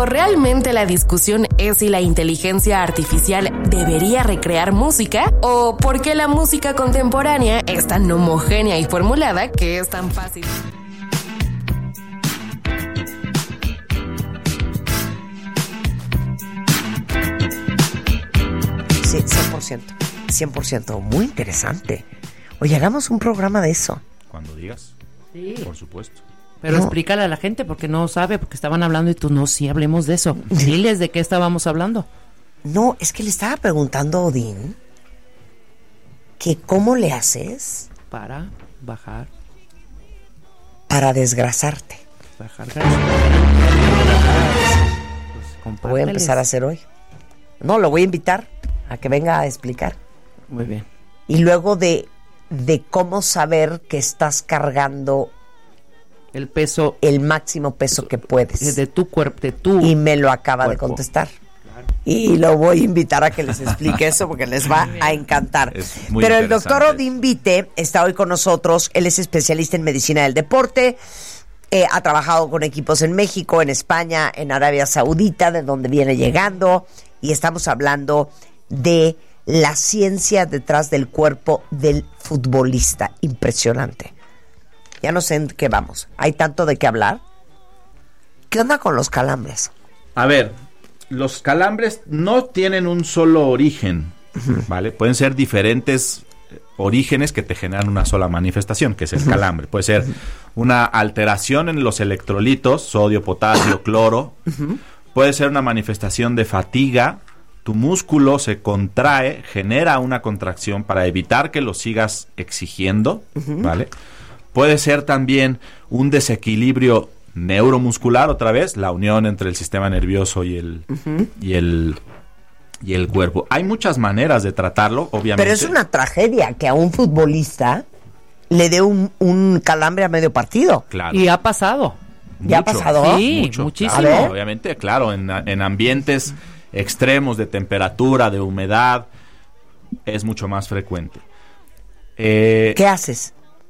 Pero ¿realmente la discusión es si la inteligencia artificial debería recrear música? ¿O por qué la música contemporánea es tan homogénea y formulada que es tan fácil? Sí, 100%. Muy interesante. Oye, hagamos un programa de eso. Cuando digas. Sí. Por supuesto. Pero explícale a la gente porque no sabe, porque estaban hablando y tú no, sí, hablemos de eso. Diles de qué estábamos hablando. No, es que le estaba preguntando a Odín que cómo le haces Para bajar desgrasarte. grasa. Pues, Lo voy a empezar a hacer hoy. No, lo voy a invitar a que venga a explicar. Muy bien. Y luego de cómo saber que estás cargando El peso el máximo peso que puedes. de tu cuerpo, de tu Y me lo acaba de cuerpo. contestar. Y lo voy a invitar a que les explique eso porque les va a encantar. Es muy Pero el interesante. doctor Odín Vite está hoy con nosotros. Él es especialista en medicina del deporte. Ha trabajado con equipos en México, en España, en Arabia Saudita, de donde viene llegando. Y estamos hablando de la ciencia detrás del cuerpo del futbolista. Impresionante. Ya no sé en qué vamos. Hay tanto de qué hablar. ¿Qué onda con los calambres? A ver, los calambres no tienen un solo origen, ¿vale? Pueden ser diferentes orígenes que te generan una sola manifestación, que es el calambre. Puede ser una alteración en los electrolitos, sodio, potasio, cloro. Puede ser una manifestación de fatiga. Tu músculo se contrae, genera una contracción para evitar que lo sigas exigiendo, ¿vale? Puede ser también un desequilibrio neuromuscular, otra vez, la unión entre el sistema nervioso y el cuerpo. Hay muchas maneras de tratarlo, obviamente. Pero es una tragedia que a un futbolista le dé un calambre a medio partido. Claro. Y ha pasado. ¿Ya ha pasado? Sí, Mucho, muchísimo. claro, A ver. obviamente, claro, en ambientes extremos de temperatura, de humedad, es mucho más frecuente. ¿Qué haces?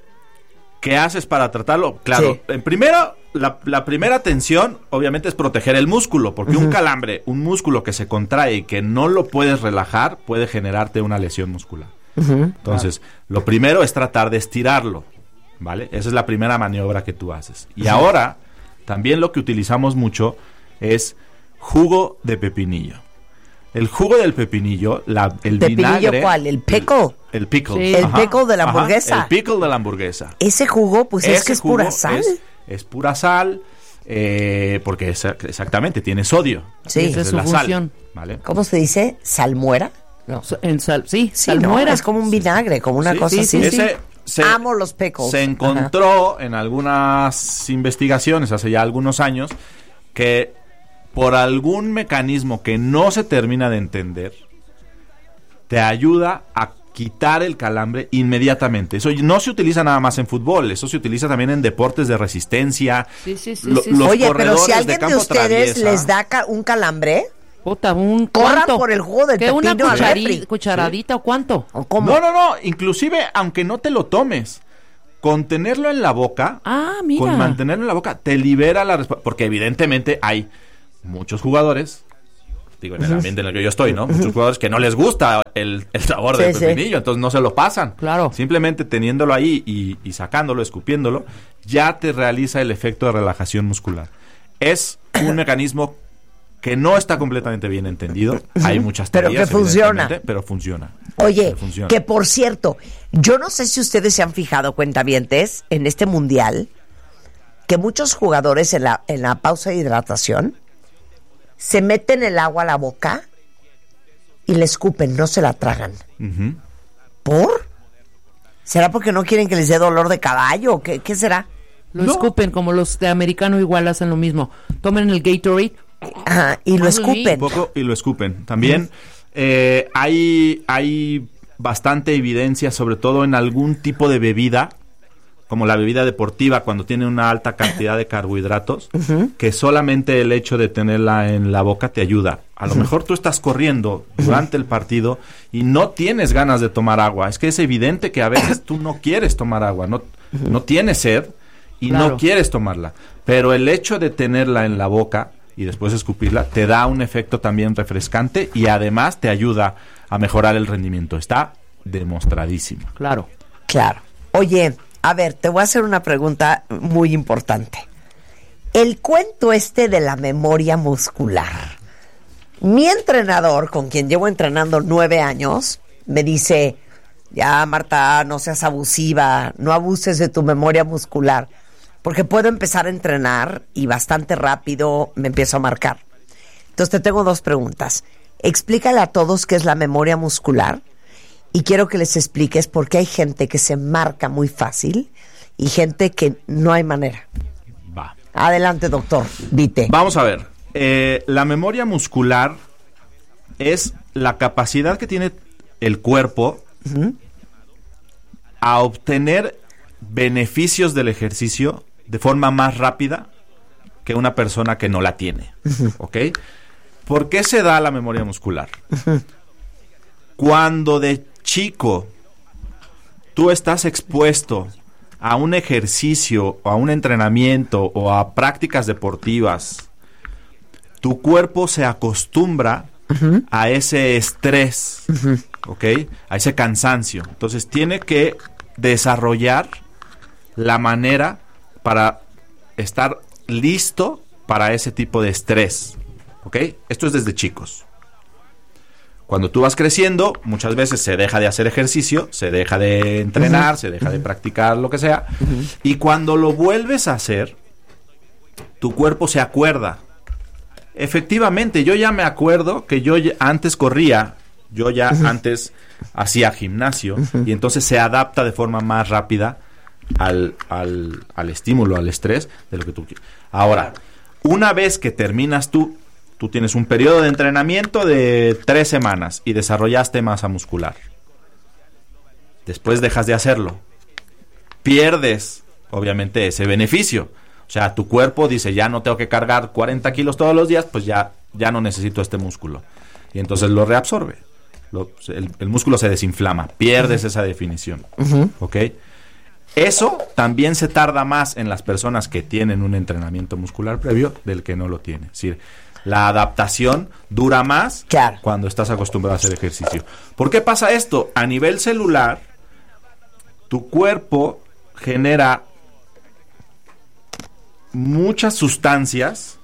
¿Qué haces para tratarlo? Claro, Sí. primero, la primera atención, obviamente, es proteger el músculo, porque un calambre, un músculo que se contrae y que no lo puedes relajar, puede generarte una lesión muscular. Entonces, lo primero es tratar de estirarlo, ¿vale? Esa es la primera maniobra que tú haces. Y ahora, también lo que utilizamos mucho es jugo de pepinillo. El jugo del pepinillo, el ¿Pepinillo vinagre... cuál? ¿El pickle? El pickle. Sí. ¿El pickle de la hamburguesa? El pickle de la hamburguesa. Ese jugo, pues es que es jugo pura sal. Es pura sal, porque exactamente tiene sodio. Sí. Esa es su la sal, función. ¿vale? ¿Cómo se dice? ¿Salmuera? No. En sal, sí, Sí, ¿no? salmuera. Es como un vinagre, como una Sí, cosa sí, así. sí. Amo los pickles. Se encontró en algunas investigaciones hace ya algunos años que por algún mecanismo que no se termina de entender, te ayuda a quitar el calambre inmediatamente. Eso no se utiliza nada más en fútbol, eso se utiliza también en deportes de resistencia. Sí, sí, sí, Los Oye, pero si corredores alguien de campo ustedes traviesa, les da un calambre, Puta, un corran ¿cuánto? por el jugo del ¿Qué, una pepino al refri. cucharadita o cuánto? ¿o cómo? No, inclusive aunque no te lo tomes, con tenerlo en la boca, Ah, mira. con mantenerlo en la boca, te libera la respuesta, porque evidentemente hay muchos jugadores, digo, en el ambiente en el que yo estoy, ¿no? Muchos jugadores que no les gusta el sabor del Sí, pepinillo, entonces no se lo pasan. Claro. Simplemente teniéndolo ahí y sacándolo, escupiéndolo, ya te realiza el efecto de relajación muscular. Es un mecanismo que no está completamente bien entendido. Hay muchas Pero teorías, que funciona. evidentemente, pero funciona. Oye, Pero funciona. que por cierto, yo no sé si ustedes se han fijado, cuentavientes, en este mundial, que muchos jugadores en la pausa de hidratación se meten el agua a la boca y le escupen, no se la tragan. Ujú. ¿Por? ¿Será porque no quieren que les dé dolor de caballo? ¿Qué será? Lo escupen, como los de americano igual hacen lo mismo. Tomen el Gatorade. Ajá, y lo Ah, sí. escupen. Un poco y lo escupen. También hay bastante evidencia, sobre todo en algún tipo de bebida, como la bebida deportiva, cuando tiene una alta cantidad de carbohidratos, que solamente el hecho de tenerla en la boca te ayuda. A lo mejor tú estás corriendo durante el partido y no tienes ganas de tomar agua. Es que es evidente que a veces tú no quieres tomar agua, no tienes sed y Claro. no quieres tomarla. Pero el hecho de tenerla en la boca y después escupirla, te da un efecto también refrescante y además te ayuda a mejorar el rendimiento. Está demostradísimo. Claro. Claro. Oye, a ver, te voy a hacer una pregunta muy importante. El cuento de la memoria muscular. Mi entrenador, con quien llevo entrenando 9 años, me dice, ya Marta, no seas abusiva, no abuses de tu memoria muscular, porque puedo empezar a entrenar y bastante rápido me empiezo a marcar. Entonces te tengo 2 preguntas. Explícale a todos qué es la memoria muscular y quiero que les expliques por qué hay gente que se marca muy fácil y gente que no hay manera. Va. Adelante, doctor, dite. Vamos a ver. La memoria muscular es la capacidad que tiene el cuerpo a obtener beneficios del ejercicio de forma más rápida que una persona que no la tiene. ¿Ok? ¿Por qué se da la memoria muscular? Cuando de chico tú estás expuesto a un ejercicio o a un entrenamiento o a prácticas deportivas, tu cuerpo se acostumbra a ese estrés, ¿ok? A ese cansancio. Entonces tiene que desarrollar la manera para estar listo para ese tipo de estrés, ¿ok? Esto es desde chicos. Cuando tú vas creciendo, muchas veces se deja de hacer ejercicio, se deja de entrenar, se deja de practicar lo que sea, y cuando lo vuelves a hacer, tu cuerpo se acuerda. Efectivamente, yo ya me acuerdo que yo antes corría, yo ya antes hacía gimnasio, y entonces se adapta de forma más rápida al estímulo, al estrés de lo que tú quieres. Ahora, una vez que terminas tú tienes un periodo de entrenamiento de 3 semanas y desarrollaste masa muscular. Después dejas de hacerlo. Pierdes, obviamente, ese beneficio. O sea, tu cuerpo dice, ya no tengo que cargar 40 kilos todos los días, pues ya no necesito este músculo. Y entonces lo reabsorbe. El músculo se desinflama. Pierdes esa definición. ¿Ok? Eso también se tarda más en las personas que tienen un entrenamiento muscular previo del que no lo tiene. Es decir, la adaptación dura más cuando estás acostumbrado a hacer ejercicio. ¿Por qué pasa esto? A nivel celular, tu cuerpo genera muchas sustancias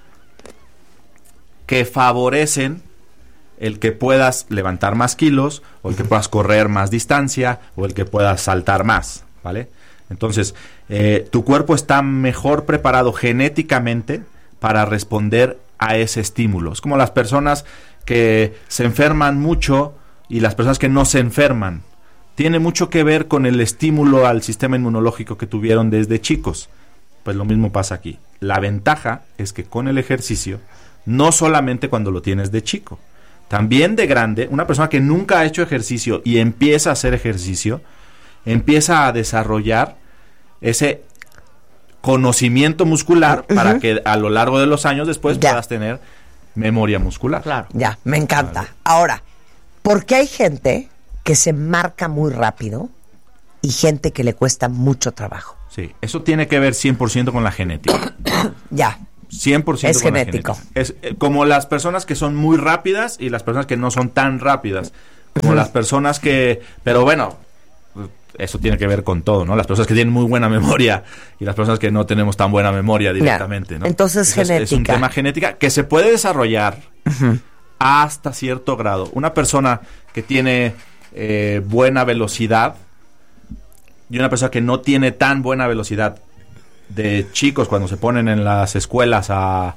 que favorecen el que puedas levantar más kilos, o el que puedas correr más distancia, o el que puedas saltar más, ¿vale? Entonces, tu cuerpo está mejor preparado genéticamente para responder a ese estímulo. Es como las personas que se enferman mucho y las personas que no se enferman. Tiene mucho que ver con el estímulo al sistema inmunológico que tuvieron desde chicos. Pues lo mismo pasa aquí. La ventaja es que con el ejercicio, no solamente cuando lo tienes de chico, también de grande, una persona que nunca ha hecho ejercicio y empieza a hacer ejercicio, empieza a desarrollar ese conocimiento muscular para que a lo largo de los años después puedas tener memoria muscular. Claro. Ya, me encanta. Vale. Ahora, ¿por qué hay gente que se marca muy rápido y gente que le cuesta mucho trabajo? Sí, eso tiene que ver 100% con la genética. Ya. 100% Es con genético. La genética. Es como las personas que son muy rápidas y las personas que no son tan rápidas. Como las personas que... Pero bueno, eso tiene que ver con todo, ¿no? Las personas que tienen muy buena memoria y las personas que no tenemos tan buena memoria directamente, ¿no? Entonces, genética. Es un tema genética que se puede desarrollar hasta cierto grado. Una persona que tiene buena velocidad y una persona que no tiene tan buena velocidad, de chicos cuando se ponen en las escuelas a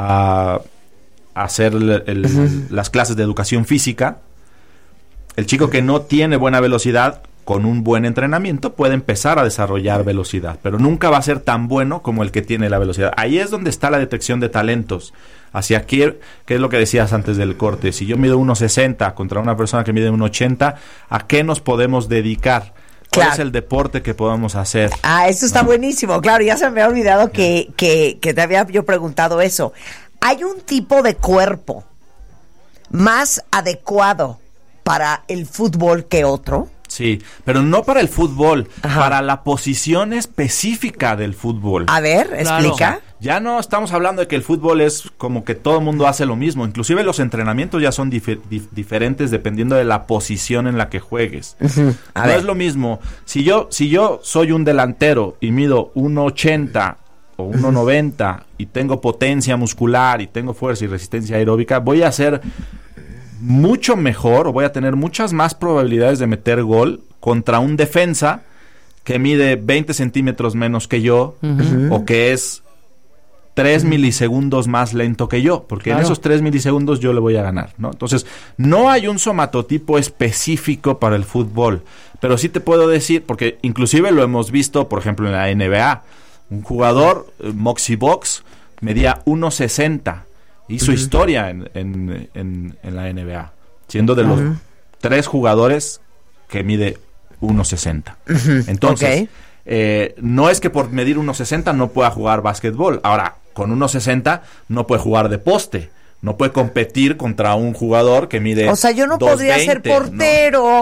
hacer las clases de educación física, el chico que no tiene buena velocidad, con un buen entrenamiento puede empezar a desarrollar velocidad, pero nunca va a ser tan bueno como el que tiene la velocidad. Ahí es donde está la detección de talentos. Hacia aquí, que es lo que decías antes del corte, si yo mido 1.60 contra una persona que mide 1.80, ¿a qué nos podemos dedicar? ¿Cuál es el deporte que podemos hacer? Eso está buenísimo. Claro, ya se me ha olvidado que te había yo preguntado eso. ¿Hay un tipo de cuerpo más adecuado para el fútbol que otro? Sí, pero no para el fútbol, Ajá. para la posición específica del fútbol. A ver, Claro. explica. Ya no estamos hablando de que el fútbol es como que todo el mundo hace lo mismo. Inclusive los entrenamientos ya son diferentes dependiendo de la posición en la que juegues. A No ver. es lo mismo. Si yo soy un delantero y mido 1.80 o 1.90 y tengo potencia muscular y tengo fuerza y resistencia aeróbica, voy a ser mucho mejor o voy a tener muchas más probabilidades de meter gol contra un defensa que mide 20 centímetros menos que yo o que es 3 milisegundos más lento que yo, porque en esos 3 milisegundos yo le voy a ganar, ¿no? Entonces, no hay un somatotipo específico para el fútbol, pero sí te puedo decir, porque inclusive lo hemos visto, por ejemplo, en la NBA, un jugador, Moxie Box, medía 1.60, hizo historia en la NBA, siendo de los 3 jugadores que mide 1.60. Entonces, no es que por medir 1.60 no pueda jugar básquetbol. Ahora, con 1.60 no puede jugar de poste. No puede competir contra un jugador que mide O sea, yo no 2.20, podría ser ¿no? portero.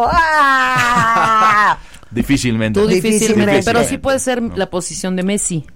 ¡Ah! Difícilmente. Tú difícilmente, pero sí Difícilmente. puede ser la posición de Messi.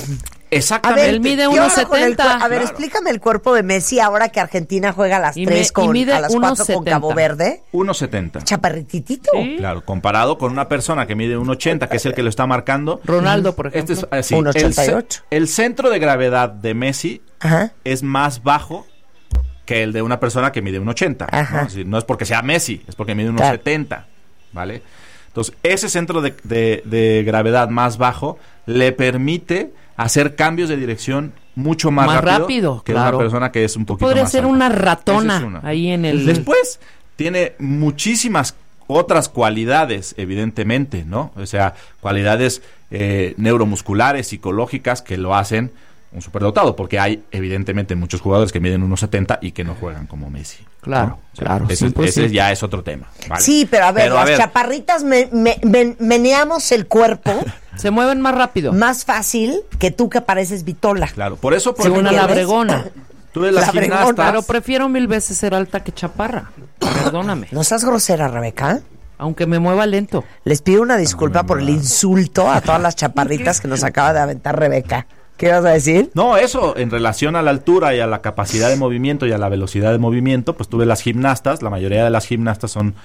A Exactamente. ver, Él mide ¿qué onda con el 1.70? A ver, Claro. explícame el cuerpo de Messi ahora que Argentina juega a las Y 3 y mide a las 4 con 1.70. Cabo Verde. 1.70. Chaparrititito. Sí. Claro, comparado con una persona que mide 1.80, que es el que lo está marcando. Ronaldo, por ejemplo. Este es así. 1.88. El centro de gravedad de Messi Ajá. es más bajo que el de una persona que mide 1.80. Ajá. ¿no? Es decir, no es porque sea Messi, es porque mide Claro. 1.70. ¿Vale? Entonces, ese centro de gravedad más bajo le permite hacer cambios de dirección mucho más, Más rápido rápido, que claro. una persona que es un poquito Podría más ser alta. una ratona Esa es una. ahí en el... Después, tiene muchísimas otras cualidades, evidentemente, ¿no? O sea, cualidades neuromusculares, psicológicas que lo hacen un superdotado, porque hay evidentemente muchos jugadores que miden 1.70 y que no juegan como Messi. Claro, ¿no? O sea, claro, Ese, 100%. ese ya es otro tema. ¿vale? Sí, pero a ver, las chaparritas meneamos el cuerpo Se mueven más rápido. más fácil que tú que pareces Vitola. Claro, por eso, por Según a ejemplo, la Bregona. tú ves las La Bregona. gimnastas. Pero prefiero 1000 veces ser alta que chaparra. Perdóname. No seas grosera, Rebeca. Aunque me mueva lento. Les pido una disculpa por el insulto a todas las chaparritas que nos acaba de aventar Rebeca. ¿Qué vas a decir? No, eso, en relación a la altura y a la capacidad de movimiento y a la velocidad de movimiento, pues tú ves las gimnastas, la mayoría de las gimnastas son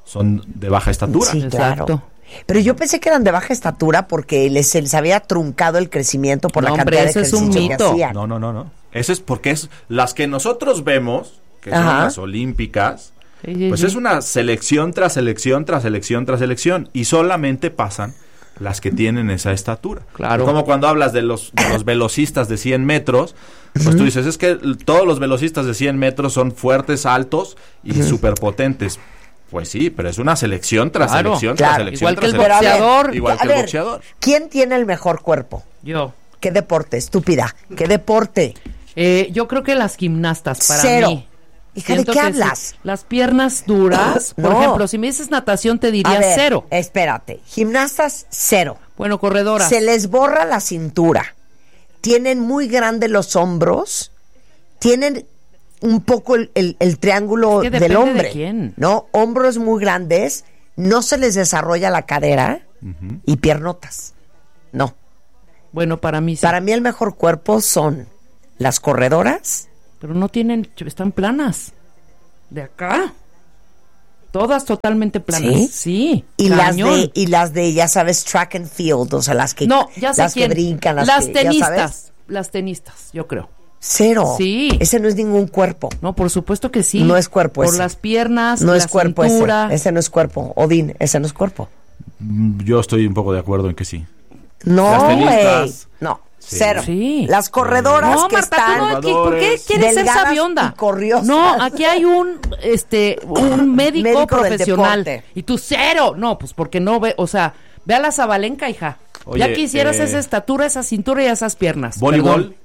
de baja estatura. Sí, Exacto. claro. Pero yo pensé que eran de baja estatura porque se les había truncado el crecimiento por No, la hombre, cantidad de ese es un ejercicio que mito. hacían. No. Eso es porque es las que nosotros vemos, que son Ajá. las olímpicas, Sí, pues sí. es una selección tras selección tras selección tras selección y solamente pasan las que tienen esa estatura. Claro. Es como cuando hablas de los velocistas de 100 metros, pues tú dices, es que todos los velocistas de 100 metros son fuertes, altos y superpotentes. Pues sí, pero es una selección tras Claro, selección claro. tras selección Igual que tras el selección. boxeador. Igual que a el ver, boxeador. ¿quién tiene el mejor cuerpo? Yo. ¿Qué deporte? Estúpida. ¿Qué deporte? Yo creo que las gimnastas, para Cero. mí. Hija, ¿de Siento qué que hablas? sí. Las piernas duras. Por No. ejemplo, si me dices natación, te A diría ver, 0. espérate. Gimnastas, 0. Bueno, corredoras. Se les borra la cintura. Tienen muy grandes los hombros. Tienen un poco el triángulo Es que del depende hombre. de quién. ¿No? Hombros muy grandes. No se les desarrolla la cadera. Y piernotas. No. Bueno, para mí sí. Para mí el mejor cuerpo son las corredoras. Pero no tienen, están planas. De acá. Todas totalmente planas. ¿Sí? Sí. Y cañón. las de, ya sabes, track and field. O sea, las que, No, ya sé las quién. que brincan. Las que, ya sabes. tenistas. Las tenistas, yo creo. 0. Sí. Ese no es ningún cuerpo. No, por supuesto que sí. No es cuerpo Por ese. las piernas, No la es cuerpo cintura. ese. Ese no es cuerpo. Odín, ese no es cuerpo. Yo estoy un poco de acuerdo en que sí. No, Las güey. tenistas. No, Sí. 0. Sí. Las corredoras No, que Marta, están... tú no, aquí, ¿por qué Jugadores quieres ser delgadas sabionda? y corriosas. No, aquí hay un médico Médico del profesional. deporte. Y tú 0. No, pues porque no ve, o sea, ve a la Zabalenka, hija. Oye, ya quisieras esa estatura, esa cintura y esas piernas. ¿Voleibol? Perdón.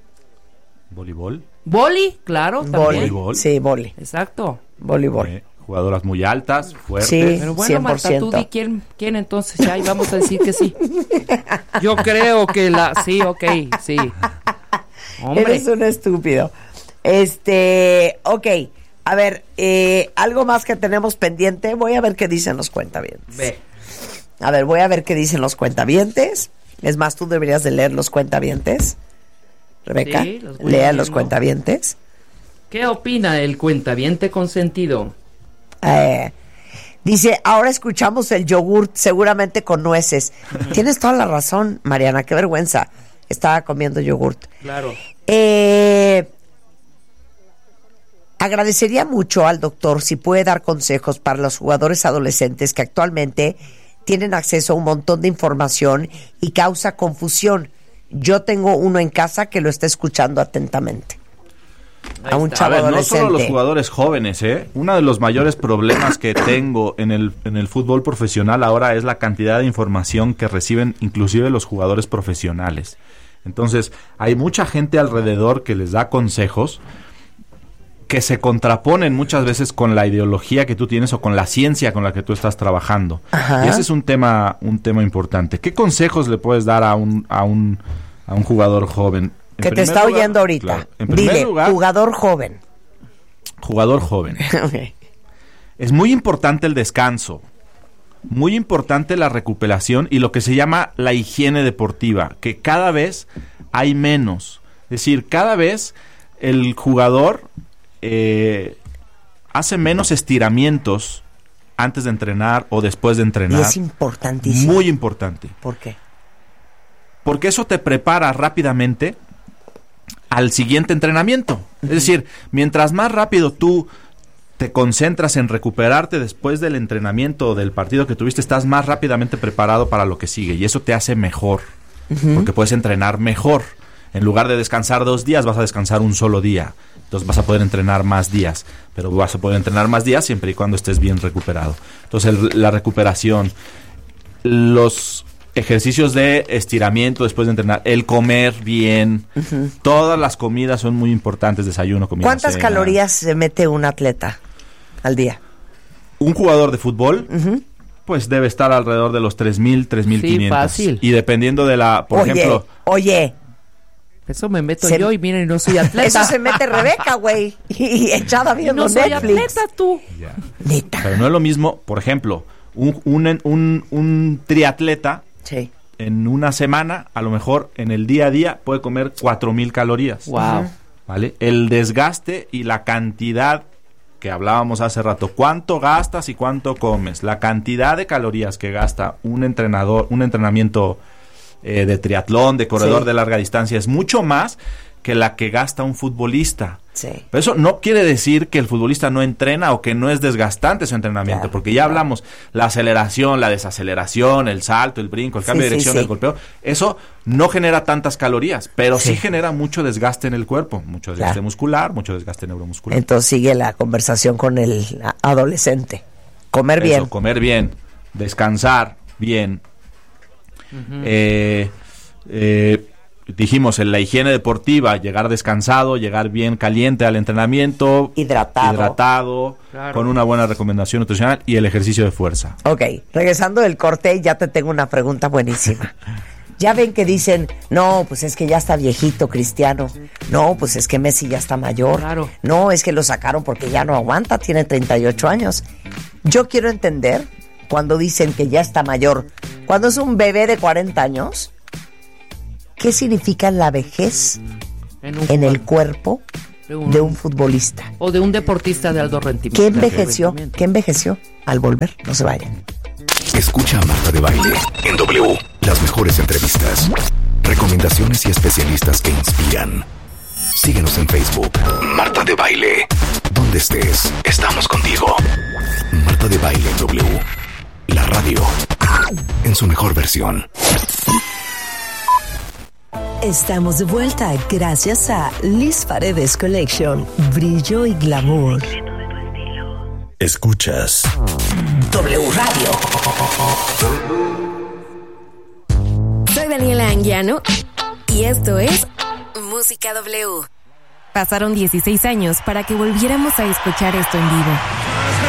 ¿Voleibol? Boli, claro, también. Voleibol. Sí, boli. Exacto. Voleibol. Jugadoras muy altas, fuertes. Sí. Pero bueno, Marta, tú 100%. di quién entonces ya, y vamos a decir que sí. Yo creo que sí, ok, sí. Hombre. Eres un estúpido. Ok. A ver, algo más que tenemos pendiente. Voy a ver qué dicen los cuentavientes. Ve. A ver, voy a ver qué dicen los cuentavientes. Es más, tú deberías de leer los cuentavientes. Rebeca, Sí, los voy lea leyendo. los cuentavientes. ¿Qué opina el cuentaviente consentido? Dice, ahora escuchamos el yogurt, seguramente con nueces. Tienes toda la razón, Mariana, qué vergüenza. Estaba comiendo yogurt. Claro. Agradecería mucho al doctor si puede dar consejos para los jugadores adolescentes que actualmente tienen acceso a un montón de información y causa confusión. Yo tengo uno en casa que lo está escuchando atentamente. Ahí A un está. chavo A ver, no adolescente. solo los jugadores jóvenes, Uno de los mayores problemas que tengo en el fútbol profesional ahora es la cantidad de información que reciben inclusive los jugadores profesionales. Entonces, hay mucha gente alrededor que les da consejos que se contraponen muchas veces con la ideología que tú tienes o con la ciencia con la que tú estás trabajando. Ajá. Y ese es un tema importante. ¿Qué consejos le puedes dar a un jugador joven? En Que te primer está lugar, oyendo ahorita. claro, en primer Dile, lugar, jugador joven. jugador joven. Ok. Es muy importante el descanso, muy importante la recuperación y lo que se llama la higiene deportiva, que cada vez hay menos. Es decir, cada vez el jugador hace menos estiramientos antes de entrenar o después de Y entrenar. es importantísimo. Muy importante. ¿Por qué? Porque eso te prepara rápidamente al siguiente entrenamiento. Es decir, mientras más rápido tú te concentras en recuperarte después del entrenamiento o del partido que tuviste, estás más rápidamente preparado para lo que sigue. Y eso te hace mejor, porque puedes entrenar mejor. En lugar de descansar 2 días, vas a descansar un solo día. Entonces vas a poder entrenar más días. Pero vas a poder entrenar más días siempre y cuando estés bien recuperado. Entonces la recuperación, los ejercicios de estiramiento después de entrenar, el comer bien, todas las comidas son muy importantes, desayuno, comida, ¿Cuántas cena. calorías se mete un atleta al día? Un jugador de fútbol, pues debe estar alrededor de los 3,000, 3,500. Sí, fácil. Y dependiendo de la, por ejemplo, Oye, Eso me meto Se- yo y miren, no soy atleta. eso se mete Rebeca, güey. Y echada viendo no soy Netflix. atleta tú. ya. Neta. Pero no es lo mismo, por ejemplo, un triatleta Sí. en una semana, a lo mejor en el día a día puede comer 4,000 calorías. Wow. ¿Vale? El desgaste y la cantidad que hablábamos hace rato, cuánto gastas y cuánto comes, la cantidad de calorías que gasta un entrenador, un entrenamiento de triatlón, de corredor Sí. de larga distancia, es mucho más que la que gasta un futbolista. Sí. Pero eso no quiere decir que el futbolista no entrena o que no es desgastante su entrenamiento, Claro, porque ya hablamos, la aceleración, la desaceleración, el salto, el brinco, el cambio Sí, de dirección, sí. el golpeo, eso no genera tantas calorías, pero sí, Sí. genera mucho desgaste en el cuerpo, mucho desgaste Claro. muscular, mucho desgaste neuromuscular. Entonces sigue la conversación con el adolescente. Comer Eso, bien. comer bien, descansar bien. Dijimos, en la higiene deportiva, llegar descansado, llegar bien caliente al entrenamiento, Hidratado. Claro. con una buena recomendación nutricional y el ejercicio de fuerza. Ok, regresando del corte, ya te tengo una pregunta buenísima. Ya ven que dicen, no, pues es que ya está viejito Cristiano. No, pues es que Messi ya está mayor. Claro. No, es que lo sacaron porque ya no aguanta, tiene 38 años. Yo quiero entender, cuando dicen que ya está mayor, cuando es un bebé de 40 años, ¿qué significa la vejez en el cuerpo de un futbolista? O de un deportista de alto rendimiento. ¿Qué envejeció? ¿Qué envejeció? Al volver, no se vayan. Escucha a Marta de Baile en W. Las mejores entrevistas, recomendaciones y especialistas que inspiran. Síguenos en Facebook. Marta de Baile. Donde estés, estamos contigo. Marta de Baile en W. La radio en su mejor versión. Estamos de vuelta gracias a Liz Paredes Collection. Brillo y glamour. Escuchas W Radio. Soy Daniela Anguiano y esto es Música W. Pasaron 16 años para que volviéramos a escuchar esto en vivo.